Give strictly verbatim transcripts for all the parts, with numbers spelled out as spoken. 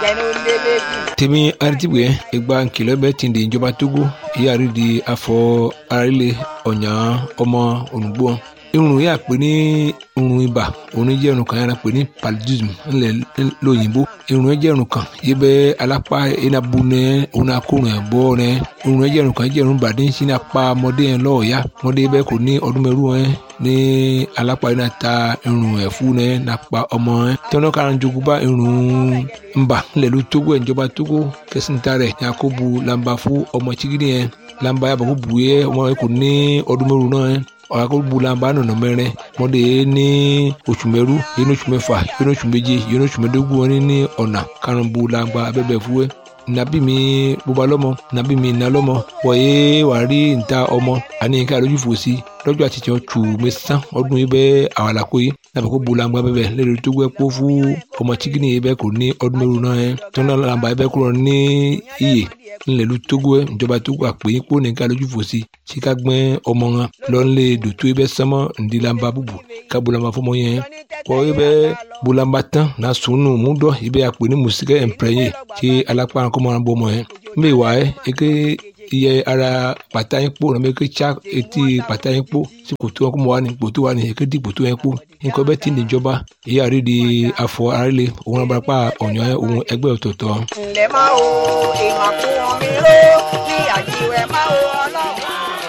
tèmi aritibue egba nkìlọ̀ bẹ́ẹ̀ ti di ìjọba Togo ìyáàrí di afọ arílẹ̀ ọ̀yàn ọmọ olùgbò irun yà pé ní irun ibà òun jẹ́ irun kan yàrá pé ní paludism ńlẹ̀ lóyìnbó irun jẹ́ irun kan yìí bẹ́ alápá enabu nẹ òun akórun ẹ̀ bọ́ nẹ irun jẹ́ irun kan jẹ́ irun bàdé ń sin apá ọmọdé yẹn lọ́ọ̀ọ́yá ọmọdé bẹ́ẹ̀ kò ní ọdún mẹ́rù ẹ̀ ní alápá yẹn náà ta irun ẹ̀ fún ẹ̀ nàpa ọmọ ẹ̀ tọ́nà kára jogun bá irun ńbà ńlẹ̀ ló Togo ẹ̀ ìjọba Togo kẹsìntà rẹ̀ yakubu lamba fún ọmọ chigidi yẹn lamba yàbọ̀ kó bu yẹ ọmọ yẹn kò ní ọdún mẹ́rù náà ẹ̀ ọ̀làkọ̀bùlànbà nọ̀nà mẹ́rin mọ́dé ní oṣù mẹ́rú yẹn ní oṣù mẹ́fà yẹn ní oṣù méje yẹn ní oṣù mẹ́dógún wọn ní ọ̀nà karùnbùlànbà abẹ́bẹ̀ fúwẹ́ nàbí mi bóba lọ́mọ nàbí mi nà lọ́mọ wọ̀nyé wà rí níta ọmọ àní nǹkan àlójú fòsí lọ́jọ́ àti tiẹ̀ tù mẹ́sàn ọdún yìí bẹ́ẹ̀ àwàlàkó yìí nàbẹ̀ kó bulangba bẹ́ẹ̀ lẹ́rìí tó gbẹ́ kó fún ọmọ chikini yìí bẹ́ẹ̀ kò ní ọdún mẹ́rù náà yẹn tó náà làǹbà yìí bẹ́ẹ̀ kúrò ní iyè ńlẹ̀lú Togo ẹ̀ ìjọba Togo àpè yín kó nìkan lójú fòsí síka gbẹ́ ọmọ wọn lọ́nlẹ̀ dòtó yìí bẹ́ẹ̀ sánmọ́ ǹdí làǹbà bùbù ká bulangba fọmọ yẹn kọ́ yìí bẹ́ẹ̀ bulangba tán náà sùnù múdọ̀ yìí bẹ́ẹ̀ àpè ní mùsíkẹ́ ẹ̀ǹpẹ̀rẹ̀yẹ tí alápá kọ́mọ́ bọ́ ọmọ yẹn mbẹ́ wà ẹ́ eke iye ara pàtà yín kpó nàbẹ eke tsa etí pàtà yín kpó tí kòtò wọn kó mọ wà ní kòtò wà ní eke di kòtò yẹn kpó nǹkan bẹ́ẹ̀ ti ní ìjọba èyí àrí di afọ arílẹ̀ òun abarapá ọ̀yàn òun ẹgbẹ́ ọ̀tọ̀ọ̀tọ̀. ǹlẹ́ máa wo ìwọ̀n fún wọn mi ró ní àjíwẹ̀ máa wo ọlọ́run.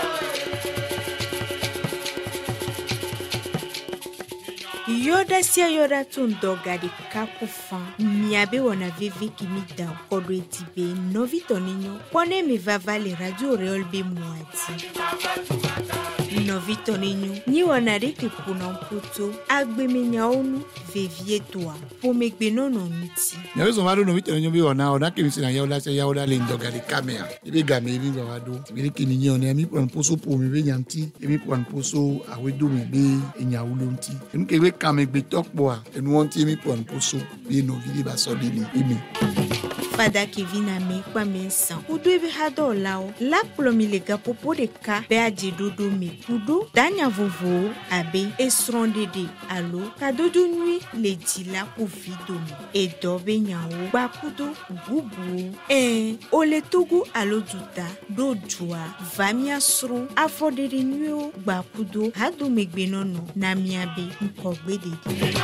Yoda sia yoda tundo gadi kaku fan miabe wana vivi kimi da kodo etibe novi toninyo pone mi vava le radio reol be muati novi toninyo ni wana reki kuna mputo agbe menya onu vevie toa pome gbe nono nuti nyawezo maro novi toninyo be wana ona kimi sina yoda sia yoda le ndo gadi kamea ibe game ibi bawado ibe kini nyo ne mi pon poso po mi be nyanti ibi pon poso awedo mi be enyawulonti nkebe kame gbe tokpo enu won ti mi pon poso bi no vidi ba so dini imi Fada Kevin ame kwa mensan udu ebe hado lao la plomi le gapopo de ka be aje dodo me kudo danya vovo abe esronde de alo kadodo nui le dila ku vido mi e dobe nyawo gba kudo bubu eh o le Togo alo duta do jua vamia sro afode de nui gba kudo hado megbe nono na miabe nkogbe de.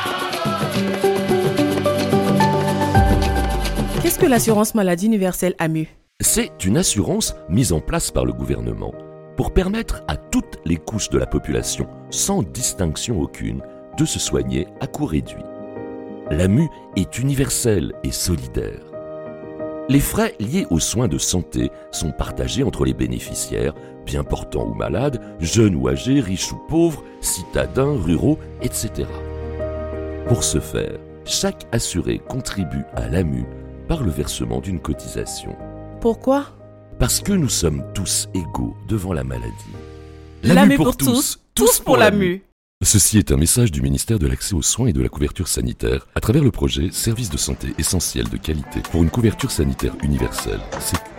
Qu'est-ce que l'assurance maladie universelle A M U? C'est une assurance mise en place par le gouvernement pour permettre à toutes les couches de la population, sans distinction aucune, de se soigner à coût réduit. L'A M U est universelle et solidaire. Les frais liés aux soins de santé sont partagés entre les bénéficiaires, bien portants ou malades, jeunes ou âgés, riches ou pauvres, citadins, ruraux, et cetera. Pour ce faire, chaque assuré contribue à l'A M U par le versement d'une cotisation. Pourquoi? Parce que nous sommes tous égaux devant la maladie. L'A M U pour tous, tous pour l'A M U. Ceci est un message du ministère de l'Accès aux soins et de la couverture sanitaire à travers le projet Services de santé essentiels de qualité pour une couverture sanitaire universelle, C E U.